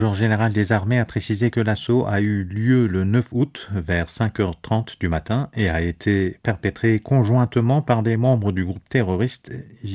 Le général des armées a précisé que l'assaut a eu lieu le 9 août vers 5h30 du matin et a été perpétré conjointement par des membres du groupe terroriste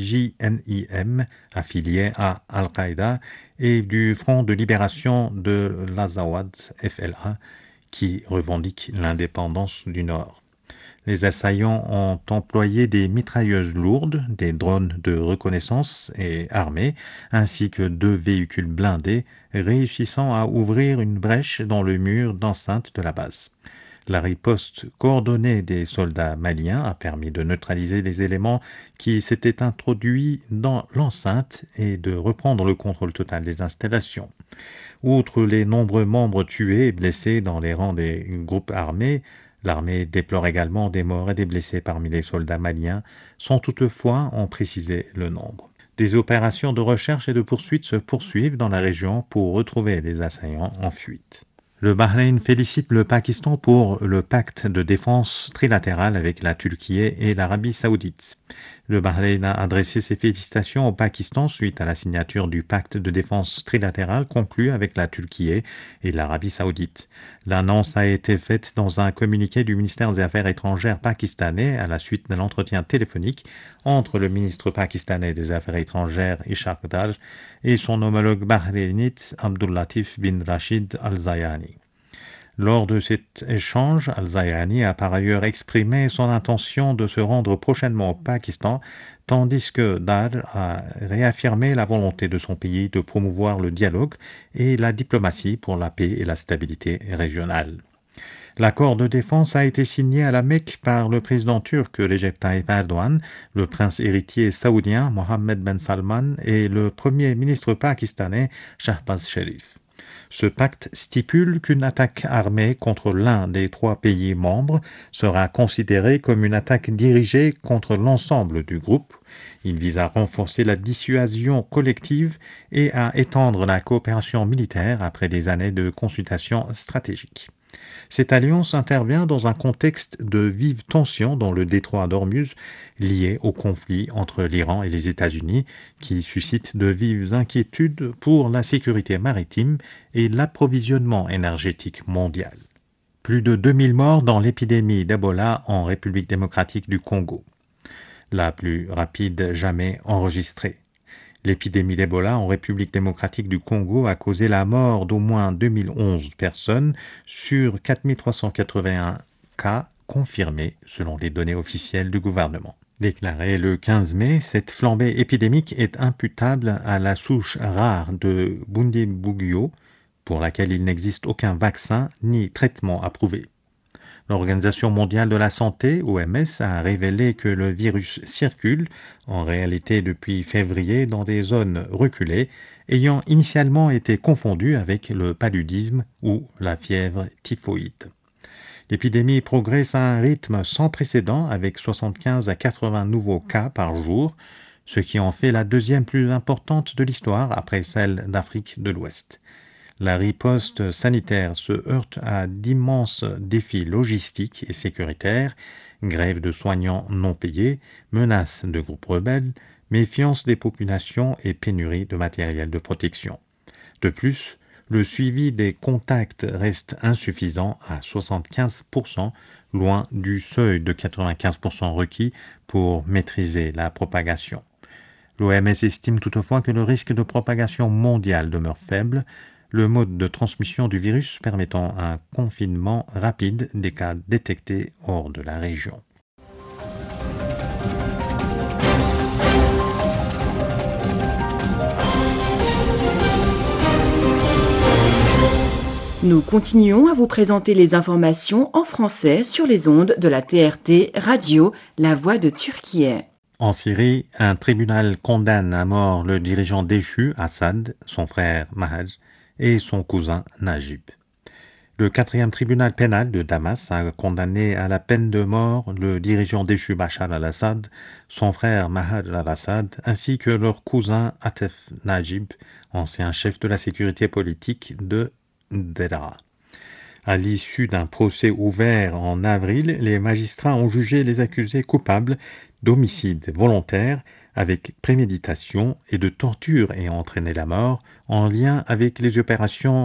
JNIM affilié à Al-Qaïda et du Front de libération de l'Azawad FLA qui revendique l'indépendance du Nord. Les assaillants ont employé des mitrailleuses lourdes, des drones de reconnaissance et armés, ainsi que 2 véhicules blindés, réussissant à ouvrir une brèche dans le mur d'enceinte de la base. La riposte coordonnée des soldats maliens a permis de neutraliser les éléments qui s'étaient introduits dans l'enceinte et de reprendre le contrôle total des installations. Outre les nombreux membres tués et blessés dans les rangs des groupes armés, l'armée déplore également des morts et des blessés parmi les soldats maliens, sans toutefois en préciser le nombre. Des opérations de recherche et de poursuite se poursuivent dans la région pour retrouver les assaillants en fuite. Le Bahreïn félicite le Pakistan pour le pacte de défense trilatéral avec la Turquie et l'Arabie saoudite. Le Bahreïn a adressé ses félicitations au Pakistan suite à la signature du pacte de défense trilatéral conclu avec la Turquie et l'Arabie saoudite. L'annonce a été faite dans un communiqué du ministère des Affaires étrangères pakistanais à la suite de l'entretien téléphonique entre le ministre pakistanais des Affaires étrangères Ishaq Dar et son homologue bahreïnite Abdullatif bin Rashid Al-Zayani. Lors de cet échange, Al-Zayani a par ailleurs exprimé son intention de se rendre prochainement au Pakistan, tandis que Dar a réaffirmé la volonté de son pays de promouvoir le dialogue et la diplomatie pour la paix et la stabilité régionale. L'accord de défense a été signé à la Mecque par le président turc Recep Tayyip Erdogan, le prince héritier saoudien Mohammed Ben Salman et le premier ministre pakistanais Shahbaz Sharif. Ce pacte stipule qu'une attaque armée contre l'un des 3 pays membres sera considérée comme une attaque dirigée contre l'ensemble du groupe. Il vise à renforcer la dissuasion collective et à étendre la coopération militaire après des années de consultations stratégiques. Cette alliance intervient dans un contexte de vives tensions dans le détroit d'Ormuz lié au conflit entre l'Iran et les États-Unis qui suscite de vives inquiétudes pour la sécurité maritime et l'approvisionnement énergétique mondial. Plus de 2000 morts dans l'épidémie d'Ebola en République démocratique du Congo, la plus rapide jamais enregistrée. L'épidémie d'Ebola en République démocratique du Congo a causé la mort d'au moins 2011 personnes sur 4381 cas confirmés selon les données officielles du gouvernement. Déclaré le 15 mai, cette flambée épidémique est imputable à la souche rare de Bundibugyo pour laquelle il n'existe aucun vaccin ni traitement approuvé. L'Organisation mondiale de la santé, OMS, a révélé que le virus circule, en réalité depuis février, dans des zones reculées, ayant initialement été confondu avec le paludisme ou la fièvre typhoïde. L'épidémie progresse à un rythme sans précédent avec 75 à 80 nouveaux cas par jour, ce qui en fait la deuxième plus importante de l'histoire après celle d'Afrique de l'Ouest. La riposte sanitaire se heurte à d'immenses défis logistiques et sécuritaires, grève de soignants non payés, menaces de groupes rebelles, méfiance des populations et pénurie de matériel de protection. De plus, le suivi des contacts reste insuffisant à 75%, loin du seuil de 95% requis pour maîtriser la propagation. L'OMS estime toutefois que le risque de propagation mondiale demeure faible, le mode de transmission du virus permettant un confinement rapide des cas détectés hors de la région. Nous continuons à vous présenter les informations en français sur les ondes de la TRT Radio, La Voix de Turquie. En Syrie, un tribunal condamne à mort le dirigeant déchu Assad, son frère Mahaj et son cousin Najib. Le 4e tribunal pénal de Damas a condamné à la peine de mort le dirigeant déchu Bachar al-Assad, son frère Mahar al-Assad, ainsi que leur cousin Atef Najib, ancien chef de la sécurité politique de Deraa. À l'issue d'un procès ouvert en avril, les magistrats ont jugé les accusés coupables d'homicide volontaire avec préméditation et de torture ayant entraîné la mort, en lien avec les opérations